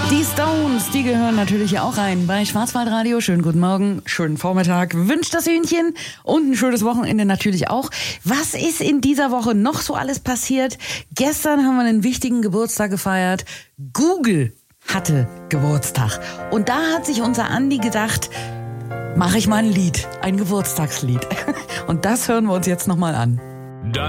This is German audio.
Die Stones, die gehören natürlich auch rein bei Schwarzwaldradio. Schönen guten Morgen, schönen Vormittag, wünscht das Hühnchen und ein schönes Wochenende natürlich auch. Was ist in dieser Woche noch so alles passiert? Gestern haben wir einen wichtigen Geburtstag gefeiert. Google hatte Geburtstag. Und da hat sich unser Andi gedacht, mache ich mal ein Lied, ein Geburtstagslied. Und das hören wir uns jetzt nochmal an.